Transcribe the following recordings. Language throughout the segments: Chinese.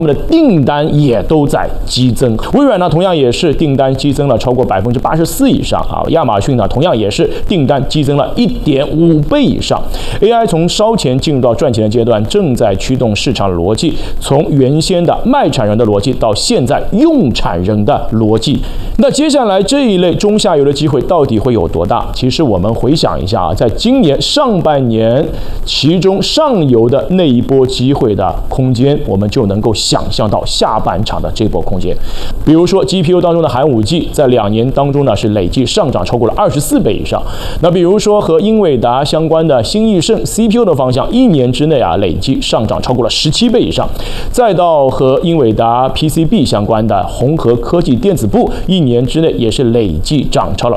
他们的订单也都在激增。微软呢，同样也是订单激增了超过84%以上啊。亚马逊呢，同样也是订单激增了1.5倍以上。AI 从烧钱进入到赚钱的阶段，正在驱动市场逻辑，从原先的卖产人的逻辑到现在用产人的逻辑。那接下来这一类中下游的机会到底会有多大？其实我们回想一下啊，在今年上半年，其中上游的那一波机会的空间，我们就能够想象到下半场的这波空间。比如说 GPU 当中的寒武纪，在2年当中呢是累计上涨超过了24倍以上。那比如说和英伟达相关的新易盛 CPU 的方向，1年之内啊累计上涨超过了17倍以上。再到和英伟达 PCB 相关的宏和科技电子部，1年之内也是累计涨超了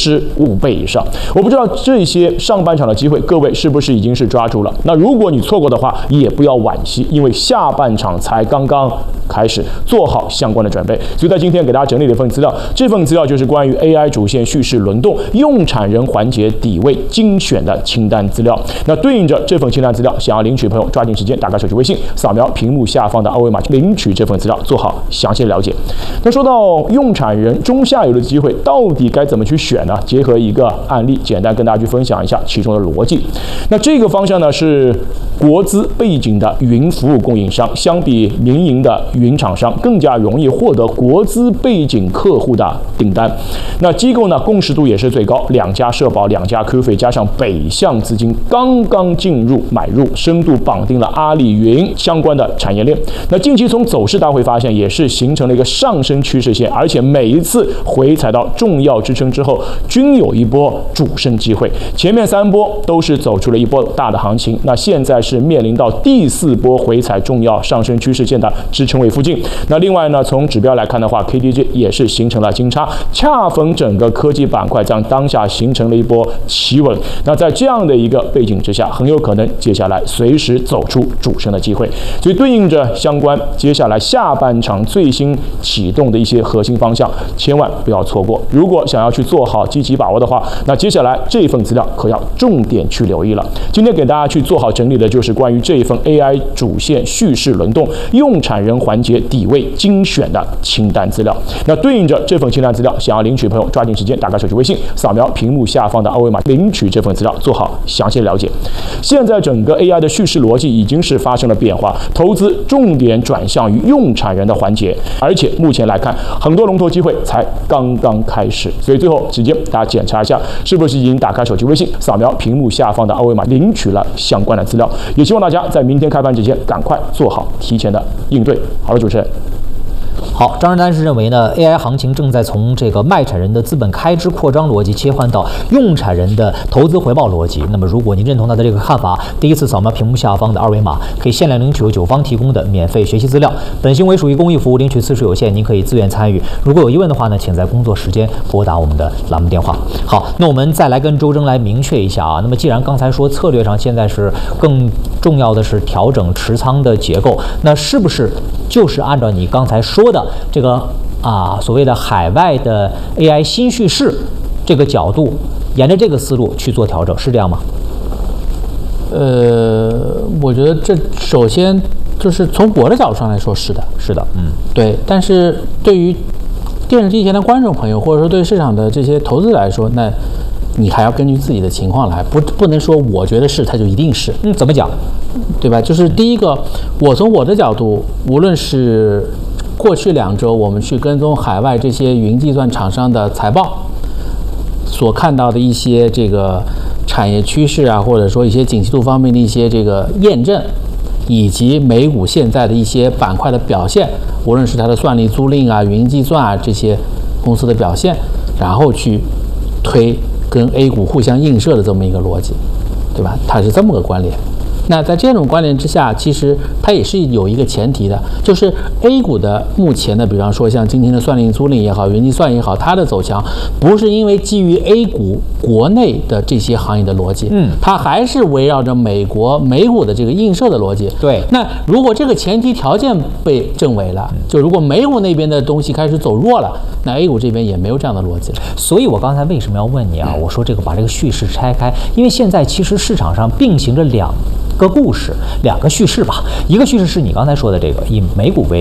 45倍以上。我不知道这些上半场的机会，各位是不是已经是抓住了？那如果你错过的话，也不要惋惜，因为下半场才刚刚开始，做好相关的准备。所以在今天给大家整理了一份资料，这份资料就是关于 AI 主线叙事轮动用产人环节底位精选的清单资料。那对应着这份清单资料，想要领取的朋友抓紧时间打开手机微信，扫描屏幕下方的二维码领取这份资料，做好详细的了解。那说到用产人中下游的机会，到底该怎么去选呢？结合一个案例，简单跟大家去分享一下其中的逻辑。那这个方向呢是国资背景的云服务供应商，相比民营的云厂商更加容易获得国资背景客户的订单。那机构呢共识度也是最高，2家社保，2家 QF 加上北向资金刚刚进入买入，深度绑定了阿里云相关的产业链。那近期从走势大会发现，也是形成了一个上升趋势线，而且每一次回踩到重要支撑之后，均有一波主升机会。前面3波都是走出了一波大的行情，那现在是面临到第4波回踩重要上升趋势线的支撑位附近。那另外呢，从指标来看的话 ，KDJ 也是形成了金叉，恰逢整个科技板块将当下形成了一波企稳。那在这样的一个背景之下，很有可能接下来随时走出主升的机会。所以对应着相关接下来下半场最新启动的一些核心方向，千万不要错过。如果想要去做好积极把握的话，那接下来这份资料可要重点去留意了。今天给大家去做好整理的就是关于这一份 AI 主线叙事轮动用产人环节底位精选的清单资料。那对应着这份清单资料，想要领取的朋友抓紧时间打开手机微信，扫描屏幕下方的二维码领取这份资料，做好详细的了解。现在整个 AI 的叙事逻辑已经是发生了变化，投资重点转向于用产人的环节，而且目前来看，很多龙头机会才刚刚开始。所以最后时间大家检查一下，是不是已经打开手机微信，扫描屏幕下方的二维码领取了相关的资料。也希望大家在明天开盘之前赶快做好提前的应对。好的，主持人。 好，张仁丹是认为呢 ，AI 行情正在从这个卖产人的资本开支扩张逻辑切换到用产人的投资回报逻辑。那么，如果您认同他的这个看法，第一次扫描屏幕下方的二维码，可以限量领取由9方提供的免费学习资料。本行为属于公益服务，领取次数有限，您可以自愿参与。如果有疑问的话呢，请在工作时间拨打我们的栏目电话。好，那我们再来跟周征来明确一下啊。那么，既然刚才说策略上现在是更重要的是调整持仓的结构，那是不是就是按照你刚才说的这个所谓的海外的 AI 新叙事这个角度，沿着这个思路去做调整，是这样吗？ 我觉得这首先就是从我的角度上来说，是的，对。但是对于电视机前的观众朋友，或者说对市场的这些投资者来说，那你还要根据自己的情况来，不能说我觉得是，它就一定是。 怎么讲？ 对吧？就是第一个，我从我的角度，无论是过去2周我们去跟踪海外这些云计算厂商的财报，所看到的一些这个产业趋势啊，或者说一些景气度方面的一些这个验证，以及美股现在的一些板块的表现，无论是它的算力租赁啊、云计算啊这些公司的表现，然后去推跟 A 股互相映射的这么一个逻辑，对吧？它是这么个关联。那在这种关联之下，其实它也是有一个前提的，就是 A 股的目前的，比方说像今天的算力租赁也好，云计算也好，它的走强不是因为基于 A 股国内的这些行业的逻辑，它还是围绕着美股的这个映射的逻辑。 对。 那如果这个前提条件被证伪了，就如果美股那边的东西开始走弱了，那 A 股这边也没有这样的逻辑了。 所以我刚才为什么要问你啊？我说这个把这个叙事拆开，因为现在其实市场上并行着个故事，两个叙事吧。一个叙事是你刚才说的这个以美股为